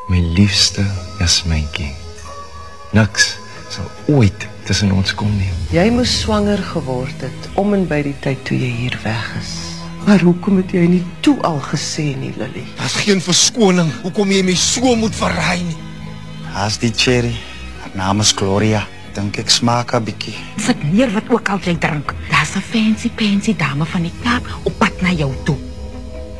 My liefste Jasmyntjie. Niks sal ooit tussen ons kom nie. Jy moes swanger geword het, om en by die tyd toe jy hier weg is. Maar hoekom het jy nie toe al gesê nie, Lily? Daar's geen verskoning, hoekom jy my so moet verraai nie. Haas die cherry, haar naam is Gloria. Dink ek smaak 'n bietjie. Sit neer wat ook al jy drink. Daar's 'n fancy dame van die Kaap op pad na jou toe.